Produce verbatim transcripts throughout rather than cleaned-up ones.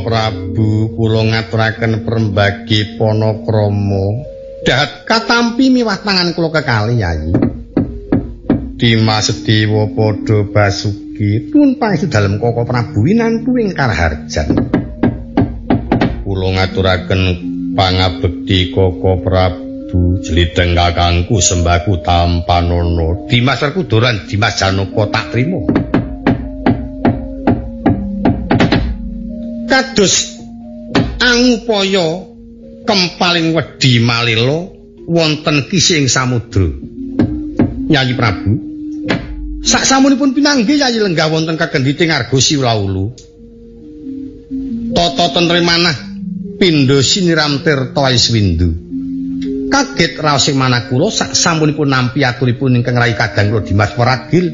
Prabu, kula ngaturaken perembagi Panakrama. Dahat katampi miwah tangan kula kekalih Yayi. Dimas Dewa padha Basuki nuwun pangisi dalem Koko Prabu winantu ing Karaharjan. Kula ngaturaken pangabekti Koko Prabu jlideng kakangku Sembaku Tampanono. Dimas Werkudoran Dimas Janaka tak trima. Kados angupaya kempaling wedi malila wonten kisih ing samudra. Yayi Prabu, sak samunipun pinanggih Yayi lenggah wonten kagenditing Arga Siwulaulu. Tata tentrem manah pindha siniram tirta Iswindu. Kaget raos ing manah kula sak samunipun nampi aturipun ingkang Rai Kadang kula Dimas Waragil.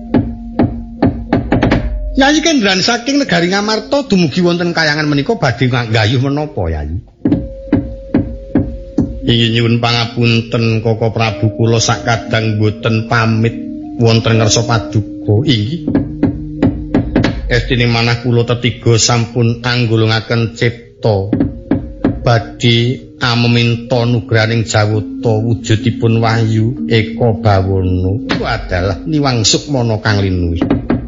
Yayi kendran saking negari Ngamarta dumugi wonten kayangan menika badhe nggayuh menapa Yayi? Inggih nyuwun pangapunten Koko Prabu kula sak kadang boten pamit wonten ngarsa paduka. Inggih. Estine manah kula tetiga sampun anggulungaken cipta badhe ameminta nugraning jawata wujudipun Wahyu Eka Bawana. Iku adalah Niwang Sukmana kang linuwih.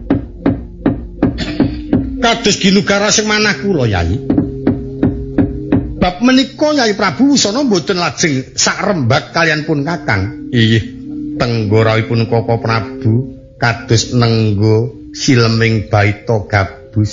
Kados ginugara sing manah kula Yayi. Bab menika Yayi Prabu Wusana mboten lajeng sak rembag kalian pun Kakang. Inggih, tenggorawipun Koko Prabu kados nenggo sileming baita gabus.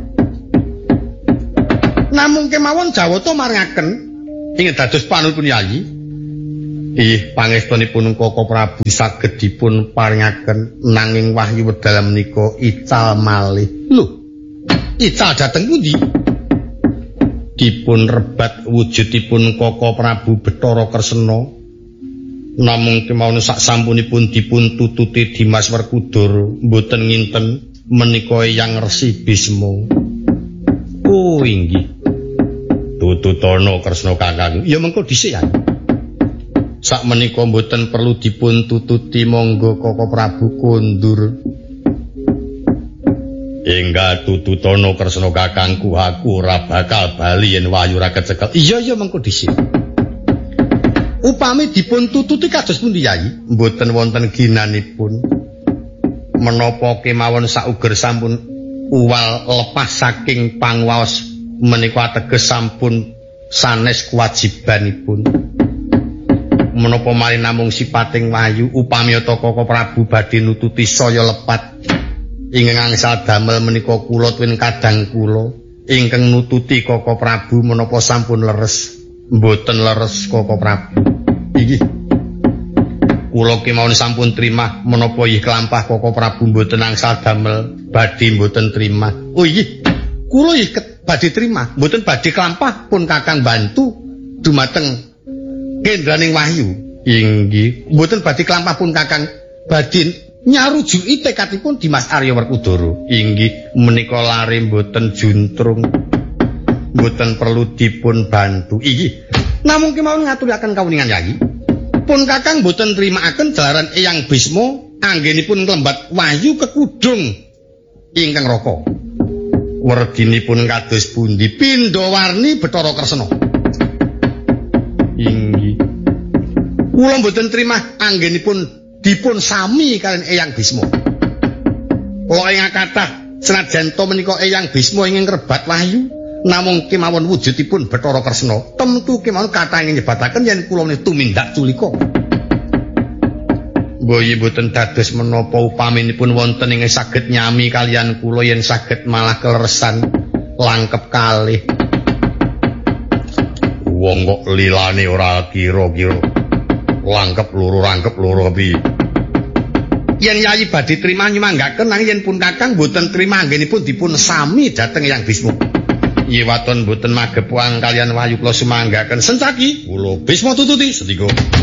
Namung kemawon jawata maringaken ing dados panulipun Yayi. Inggih, pangestunipun Koko Prabu saged dipun paringaken nanging wahyu wedal menika ical malih. Lho, ical dhateng pundi? Dipun rebat wujudipun Koko Prabu Bathara Kresna. Namung kemawon sak sampunipun dipun tututi Dimas Werkudara mboten nginten menika Eyang Resi Bisma. Oh inggih. Tututana Kresna Kakang. Ya mengko dhisik ya. Sak menika mboten perlu dipun tututi monggo Koko Prabu kondur. Engga tututana Kresna Kakangku aku ora bakal bali yen Wahyu ra kecekel. Iya iya mengko dhisik. Upami dipun tututi kados pundi Yayi? Mboten wonten ginanipun. Menapa kemawon sauger sampun uwal lepas saking pangwaos menika ateges sampun sanes kewajibanipun. Menapa malih namung sipating Wahyu upami ta Koko Prabu badhe nututi saya lepat. Ingkang angsal damel menika kula tuwin kadang kula ingkang nututi Koko Prabu menapa sampun leres mboten leres Koko Prabu. Inggih. Kula kemawon sampun trimah menapa inggih kelampah Koko Prabu mboten angsal damel badhe mboten trimah. Oh inggih. Kula inggih badhe trimah mboten badhe kelampah pun Kakang bantu dumateng kendraning Wahyu. Inggih. Mboten badhe kelampah pun Kakang badhe nyarujuki tekadipun Dimas Arya Werkudara. Inggih menika lare mboten juntrung. Mboten perlu dipun bantu. Inggih. Namung kemawon ngaturaken kawuningan Yayi. Pun Kakang mboten trimakaken jalaran Eyang Bisma anggenipun nglembat Wahyu kekudung ingkang raka. Werdinipun kados pundi pindha warni Bathara Kresna. Inggih. Kula mboten trimah anggenipun dipun sami kalian Eyang Bisma. Kula ing kathah senajan to menika Eyang Bisma ingkang rebat Wahyu, namung kemawon wujudipun Bathara Kresna, temtu kemawon kathah ingkang nyebataken yen kula menika tumindak culika. Boyi boten dados menapa upaminipun wonten ingkang saged nyami kalian kula yen saged malah keleresan langkep kalih. Wong kok lilane ora kira-kira. Langkep loro rangkep loro piye? Yen Yayi badhe trima nyemanggaken nanging yen pun Kakang boten trima anggenipun dipun sami dhateng Eyang Bisma. Yen waton boten magepuang kalian Wahyu kula sumanggaken sencaki kula Bisma tututi setiga.